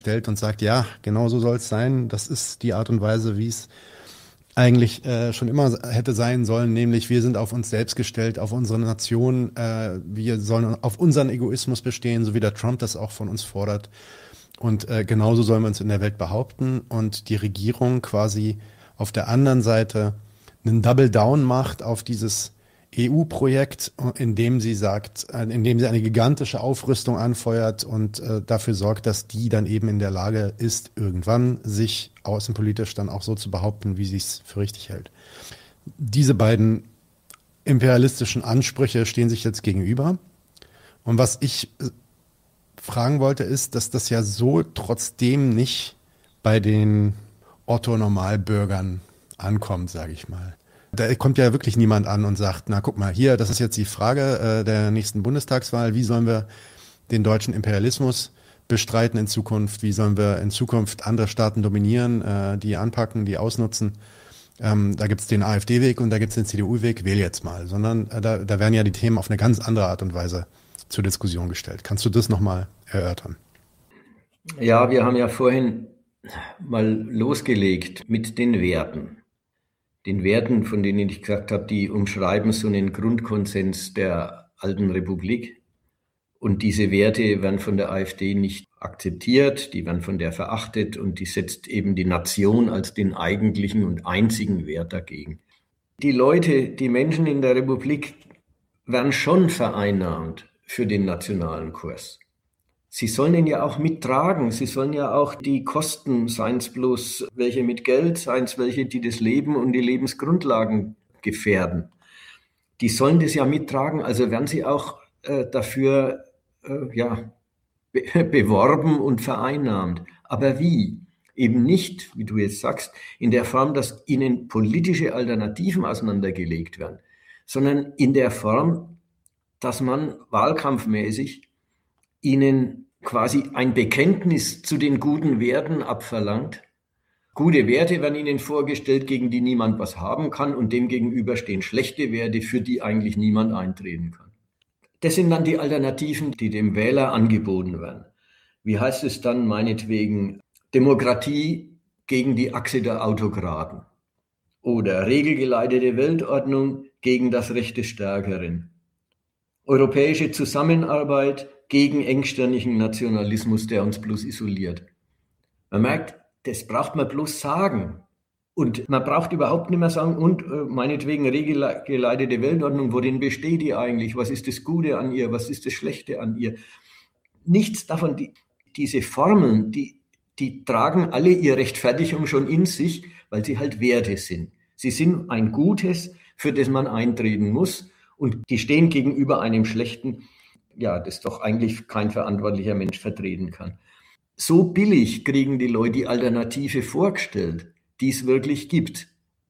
stellt und sagt, ja, genau so soll es sein. Das ist die Art und Weise, wie es eigentlich schon immer hätte sein sollen, nämlich wir sind auf uns selbst gestellt, auf unsere Nation, wir sollen auf unseren Egoismus bestehen, so wie der Trump das auch von uns fordert. Und genauso sollen wir uns in der Welt behaupten und die Regierung quasi auf der anderen Seite einen Double Down macht auf dieses EU-Projekt, indem sie sagt, indem sie eine gigantische Aufrüstung anfeuert und dafür sorgt, dass die dann eben in der Lage ist, irgendwann sich außenpolitisch dann auch so zu behaupten, wie sie es für richtig hält. Diese beiden imperialistischen Ansprüche stehen sich jetzt gegenüber. Und was ich fragen wollte, ist, dass das ja so trotzdem nicht bei den Otto-Normalbürgern ankommt, sage ich mal. Da kommt ja wirklich niemand an und sagt, na guck mal, hier, das ist jetzt die Frage der nächsten Bundestagswahl, wie sollen wir den deutschen Imperialismus bestreiten in Zukunft, wie sollen wir in Zukunft andere Staaten dominieren, die anpacken, die ausnutzen. Da gibt es den AfD-Weg und da gibt es den CDU-Weg, wähl jetzt mal. Sondern da werden ja die Themen auf eine ganz andere Art und Weise zur Diskussion gestellt. Kannst du das nochmal erörtern? Ja, wir haben ja vorhin mal losgelegt mit den Werten. Den Werten, von denen ich gesagt habe, die umschreiben so einen Grundkonsens der alten Republik. Und diese Werte werden von der AfD nicht akzeptiert, die werden von der verachtet und die setzt eben die Nation als den eigentlichen und einzigen Wert dagegen. Die Leute, die Menschen in der Republik werden schon vereinnahmt für den nationalen Kurs. Sie sollen ihn ja auch mittragen. Sie sollen ja auch die Kosten, seien es bloß welche mit Geld, seien es welche, die das Leben und die Lebensgrundlagen gefährden. Die sollen das ja mittragen. Also werden sie auch dafür beworben und vereinnahmt. Aber wie? Eben nicht, wie du jetzt sagst, in der Form, dass ihnen politische Alternativen auseinandergelegt werden, sondern in der Form, dass man wahlkampfmäßig ihnen quasi ein Bekenntnis zu den guten Werten abverlangt. Gute Werte werden ihnen vorgestellt, gegen die niemand was haben kann, und dem gegenüber stehen schlechte Werte, für die eigentlich niemand eintreten kann. Das sind dann die Alternativen, die dem Wähler angeboten werden. Wie heißt es dann meinetwegen? Demokratie gegen die Achse der Autokraten oder regelgeleitete Weltordnung gegen das Recht des Stärkeren. Europäische Zusammenarbeit gegen engstirnigen Nationalismus, der uns bloß isoliert. Man merkt, das braucht man bloß sagen. Und man braucht überhaupt nicht mehr sagen, und meinetwegen regelgeleitete Weltordnung, worin besteht die eigentlich? Was ist das Gute an ihr? Was ist das Schlechte an ihr? Nichts davon, diese Formeln, die tragen alle ihre Rechtfertigung schon in sich, weil sie halt Werte sind. Sie sind ein Gutes, für das man eintreten muss, und die stehen gegenüber einem Schlechten, ja, das doch eigentlich kein verantwortlicher Mensch vertreten kann. So billig kriegen die Leute die Alternative vorgestellt, die es wirklich gibt.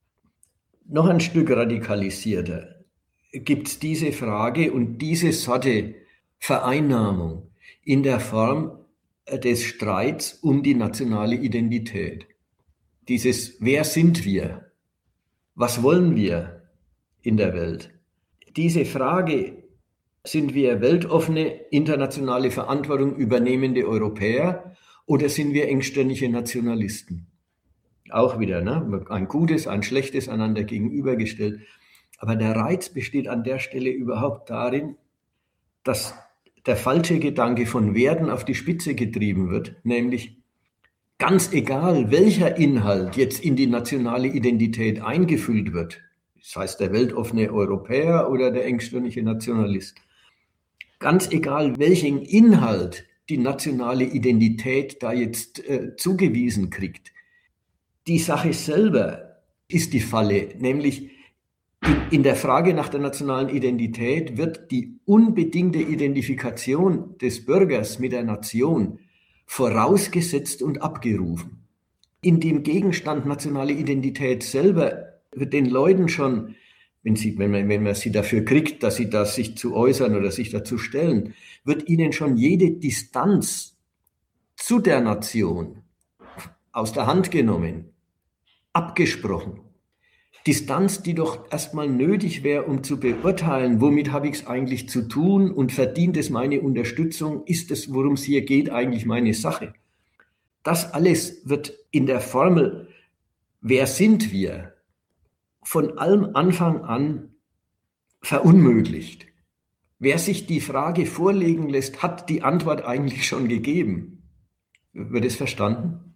Noch ein Stück radikalisierter gibt es diese Frage und diese Sorte Vereinnahmung in der Form des Streits um die nationale Identität. Dieses Wer sind wir? Was wollen wir in der Welt? Diese Frage, sind wir weltoffene, internationale Verantwortung übernehmende Europäer oder sind wir engstirnige Nationalisten? Auch wieder, ne? Ein Gutes, ein Schlechtes einander gegenübergestellt. Aber der Reiz besteht an der Stelle überhaupt darin, dass der falsche Gedanke von Werten auf die Spitze getrieben wird, nämlich ganz egal, welcher Inhalt jetzt in die nationale Identität eingefüllt wird, das heißt der weltoffene Europäer oder der engstirnige Nationalist, ganz egal, welchen Inhalt die nationale Identität da jetzt zugewiesen kriegt, die Sache selber ist die Falle, nämlich in der Frage nach der nationalen Identität wird die unbedingte Identifikation des Bürgers mit der Nation vorausgesetzt und abgerufen. In dem Gegenstand nationale Identität selber wird den Leuten schon, wenn man sie dafür kriegt, dass sie das sich zu äußern oder sich dazu stellen, wird ihnen schon jede Distanz zu der Nation aus der Hand genommen, abgesprochen. Distanz, die doch erstmal nötig wäre, um zu beurteilen, womit habe ich es eigentlich zu tun und verdient es meine Unterstützung, ist es, worum es hier geht, eigentlich meine Sache. Das alles wird in der Formel, wer sind wir, von allem Anfang an verunmöglicht. Wer sich die Frage vorlegen lässt, hat die Antwort eigentlich schon gegeben. Wird es verstanden?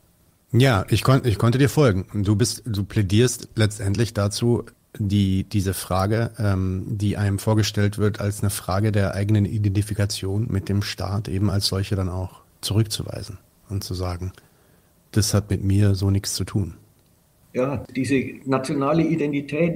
Ja, ich konnte dir folgen. Du plädierst letztendlich dazu, diese Frage, die einem vorgestellt wird, als eine Frage der eigenen Identifikation mit dem Staat eben als solche dann auch zurückzuweisen und zu sagen, das hat mit mir so nichts zu tun. Ja, diese nationale Identität,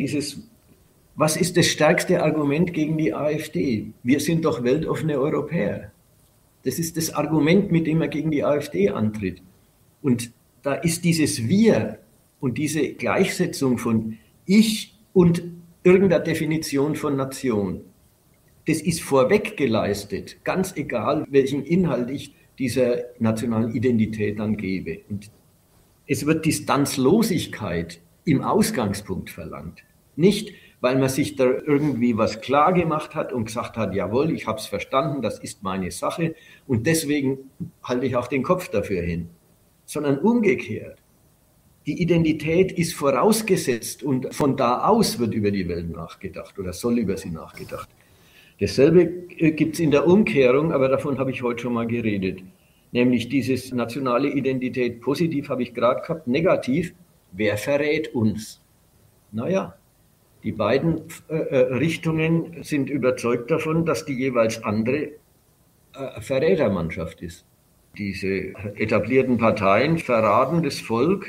was ist das stärkste Argument gegen die AfD? Wir sind doch weltoffene Europäer. Das ist das Argument, mit dem er gegen die AfD antritt. Und da ist dieses Wir und diese Gleichsetzung von Ich und irgendeiner Definition von Nation, das ist vorweg geleistet, ganz egal, welchen Inhalt ich dieser nationalen Identität dann gebe. Und es wird Distanzlosigkeit im Ausgangspunkt verlangt. Nicht, weil man sich da irgendwie was klar gemacht hat und gesagt hat, jawohl, ich habe es verstanden, das ist meine Sache und deswegen halte ich auch den Kopf dafür hin, sondern umgekehrt. Die Identität ist vorausgesetzt und von da aus wird über die Welt nachgedacht oder soll über sie nachgedacht. Dasselbe gibt es in der Umkehrung, aber davon habe ich heute schon mal geredet. Nämlich dieses nationale Identität, positiv habe ich gerade gehabt, negativ, wer verrät uns? Naja, die beiden Richtungen sind überzeugt davon, dass die jeweils andere Verrätermannschaft ist. Diese etablierten Parteien verraten das Volk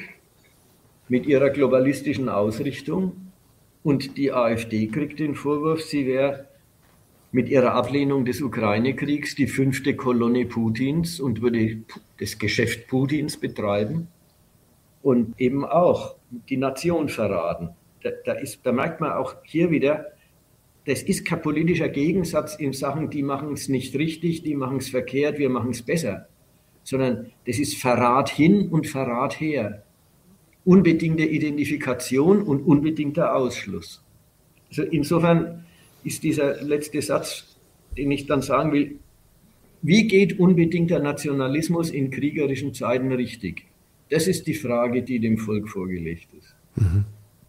mit ihrer globalistischen Ausrichtung und die AfD kriegt den Vorwurf, sie wäre mit ihrer Ablehnung des Ukraine-Kriegs die 5. Kolonne Putins und würde das Geschäft Putins betreiben und eben auch die Nation verraten. Da merkt man auch hier wieder, das ist kein politischer Gegensatz in Sachen, die machen es nicht richtig, die machen es verkehrt, wir machen es besser, sondern das ist Verrat hin und Verrat her. Unbedingte Identifikation und unbedingter Ausschluss. Also insofern ist dieser letzte Satz, den ich dann sagen will, wie geht unbedingter Nationalismus in kriegerischen Zeiten richtig? Das ist die Frage, die dem Volk vorgelegt ist. Mhm.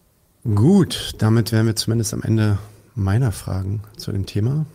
Gut, damit wären wir zumindest am Ende meiner Fragen zu dem Thema.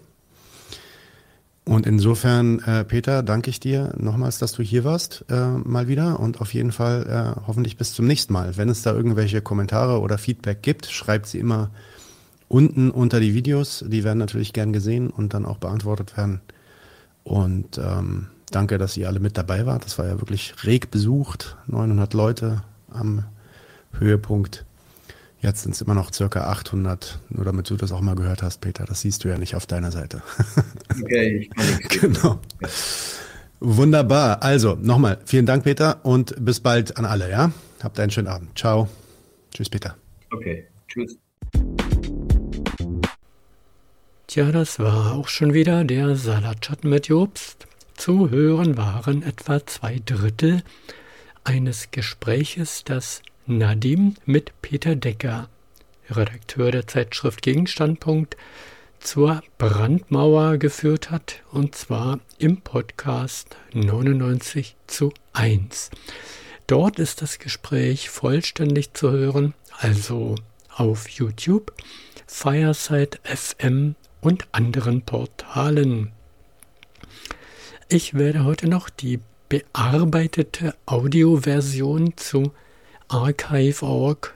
Und insofern, Peter, danke ich dir nochmals, dass du hier warst, mal wieder und auf jeden Fall hoffentlich bis zum nächsten Mal. Wenn es da irgendwelche Kommentare oder Feedback gibt, schreibt sie immer unten unter die Videos. Die werden natürlich gern gesehen und dann auch beantwortet werden. Und danke, dass ihr alle mit dabei wart. Das war ja wirklich reg besucht, 900 Leute am Höhepunkt. Jetzt sind es immer noch circa 800, nur damit du das auch mal gehört hast, Peter. Das siehst du ja nicht auf deiner Seite. Okay, ich kann nichts. Genau. Ja. Wunderbar. Also nochmal, vielen Dank, Peter, und bis bald an alle, ja? Habt einen schönen Abend. Ciao. Tschüss, Peter. Okay, tschüss. Tja, das war auch schon wieder der Salatschatten mit Jobst. Zu hören waren etwa 2/3 eines Gespräches, das Nadim mit Peter Decker, Redakteur der Zeitschrift Gegenstandpunkt, zur Brandmauer geführt hat, und zwar im Podcast 99:1. Dort ist das Gespräch vollständig zu hören, also auf YouTube, Fireside FM und anderen Portalen. Ich werde heute noch die bearbeitete Audioversion zu Archive.org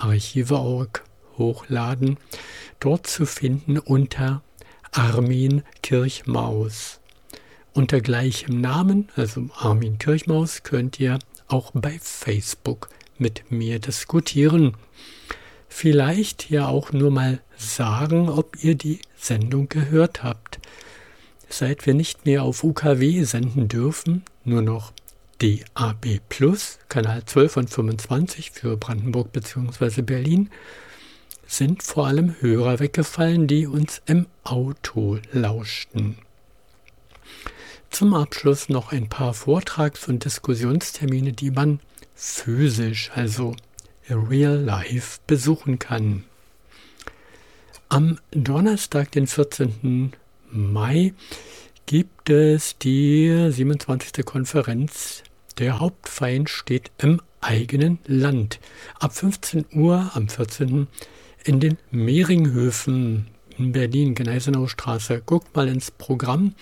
hochladen, dort zu finden unter Armin Kirchmaus. Unter gleichem Namen, also Armin Kirchmaus, könnt ihr auch bei Facebook mit mir diskutieren. Vielleicht ja auch nur mal sagen, ob ihr die Sendung gehört habt. Seit wir nicht mehr auf UKW senden dürfen, nur noch DAB+, Kanal 12 und 25 für Brandenburg bzw. Berlin, sind vor allem Hörer weggefallen, die uns im Auto lauschten. Zum Abschluss noch ein paar Vortrags- und Diskussionstermine, die man physisch, also real life, besuchen kann. Am Donnerstag, den 14. Mai, gibt es die 27. Konferenz Der Hauptfeind steht im eigenen Land. Ab 15 Uhr am 14. in den Mehringhöfen in Berlin, Gneisenauer Straße. Guckt mal ins Programm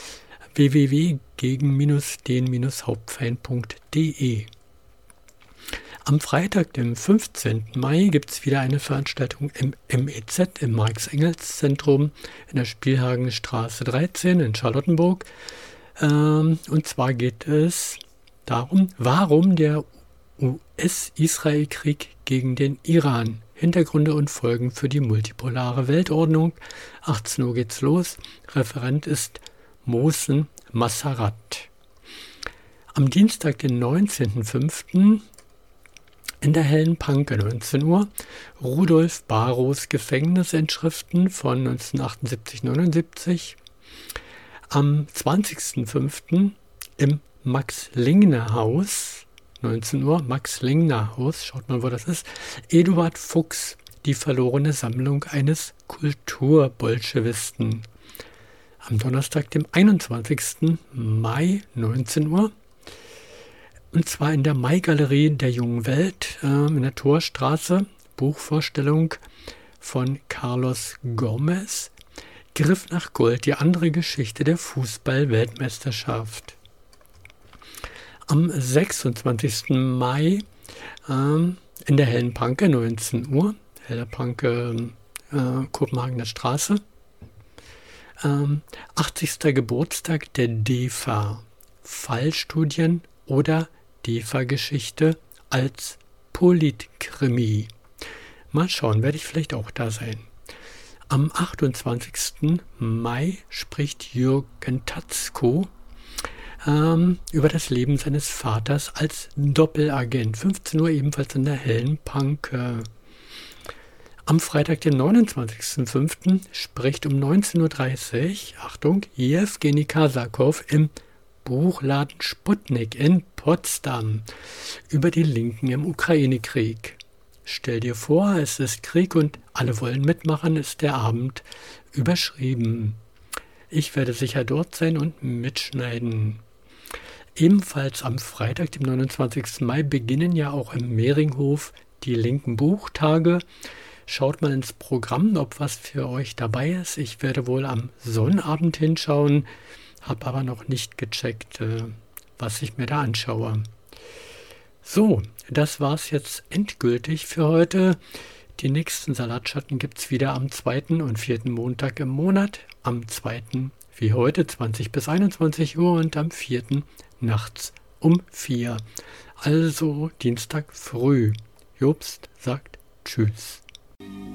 www.gegen-den-hauptfeind.de. Am Freitag, dem 15. Mai, gibt es wieder eine Veranstaltung im MEZ, im Marx-Engels-Zentrum in der Spielhagenstraße 13 in Charlottenburg. Und zwar geht es darum, warum der US-Israel-Krieg gegen den Iran. Hintergründe und Folgen für die multipolare Weltordnung. 18 Uhr geht's los. Referent ist Mohsen Massarat. Am Dienstag, den 19.05. in der Hellen Panke, 19 Uhr, Rudolf Barrows Gefängnisinschriften von 1978-79. Am 20.05. im Max-Lingner-Haus, 19 Uhr, Max-Lingner-Haus, schaut mal, wo das ist, Eduard Fuchs, die verlorene Sammlung eines Kulturbolschewisten. Am Donnerstag, dem 21. Mai, 19 Uhr, und zwar in der Mai-Galerie der Jungen Welt in der Torstraße, Buchvorstellung von Carlos Gomez, Griff nach Gold, die andere Geschichte der Fußball-Weltmeisterschaft. Am 26. Mai in der Hellen Panke, 19 Uhr, Helle Panke, Kopenhagener Straße, 80. Geburtstag der DEFA, Fallstudien oder DEFA-Geschichte als Politkrimi. Mal schauen, werde ich vielleicht auch da sein. Am 28. Mai spricht Jürgen Tatzko über das Leben seines Vaters als Doppelagent. 15 Uhr ebenfalls in der Hellen Panke. Am Freitag, den 29.05. spricht um 19.30 Uhr, Achtung, Jewgeni Kasakow im Buchladen Sputnik in Potsdam über die Linken im Ukraine-Krieg. Stell dir vor, es ist Krieg und alle wollen mitmachen, ist der Abend überschrieben. Ich werde sicher dort sein und mitschneiden. Ebenfalls am Freitag, dem 29. Mai, beginnen ja auch im Mehringhof die linken Buchtage. Schaut mal ins Programm, ob was für euch dabei ist. Ich werde wohl am Sonnabend hinschauen, habe aber noch nicht gecheckt, was ich mir da anschaue. So, das war's jetzt endgültig für heute. Die nächsten Salatschatten gibt es wieder am 2. und 4. Montag im Monat. Am 2. wie heute 20 bis 21 Uhr und am 4. nachts um 4. Also Dienstag früh. Jobst sagt Tschüss.